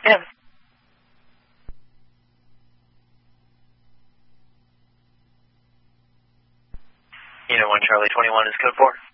Yeah. Unit 1 Charlie 21 is code 4.